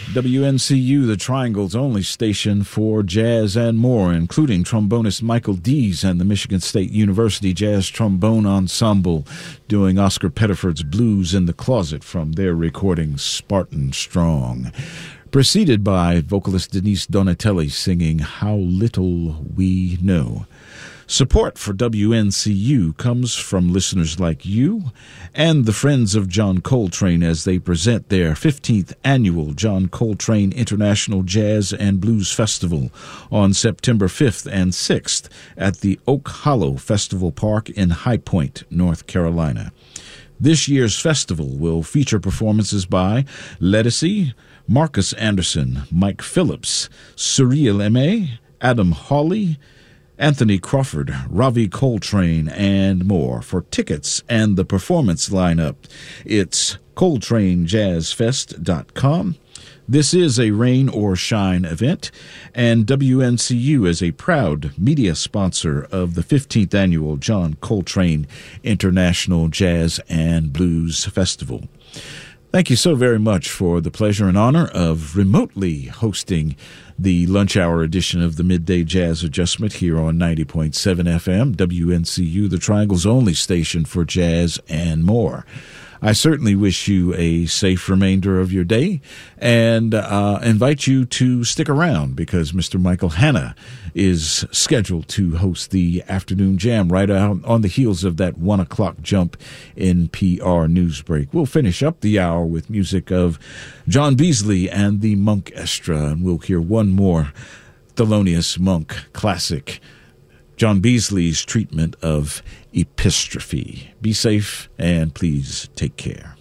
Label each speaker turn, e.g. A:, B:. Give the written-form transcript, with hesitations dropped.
A: WNCU, the Triangle's only station for jazz and more, including trombonist Michael Dees and the Michigan State University Jazz Trombone Ensemble doing Oscar Pettiford's Blues in the Closet from their recording Spartan Strong. Preceded by vocalist Denise Donatelli singing How Little We Know. Support for WNCU comes from listeners like you and the Friends of John Coltrane as they present their 15th annual John Coltrane International Jazz and Blues Festival on September 5th and 6th at the Oak Hollow Festival Park in High Point, North Carolina. This year's festival will feature performances by Ledisi, Marcus Anderson, Mike Phillips, Cyril Aimé, Adam Hawley, Anthony Crawford, Ravi Coltrane, and more. For tickets and the performance lineup, it's ColtraneJazzFest.com. This is a rain or shine event, and WNCU is a proud media sponsor of the 15th annual John Coltrane International Jazz and Blues Festival. Thank you so very much for the pleasure and honor of remotely hosting the lunch hour edition of the Midday Jazz Adjustment here on 90.7 FM, WNCU, the Triangle's only station for jazz and more. I certainly wish you a safe remainder of your day and invite you to stick around because Mr. Michael Hanna is scheduled to host the afternoon jam right out on the heels of that 1 o'clock jump in PR News Break. We'll finish up the hour with music of John Beasley and the Monk Estra, and we'll hear one more Thelonious Monk classic, John Beasley's treatment of epistrophe. Be safe and please take care.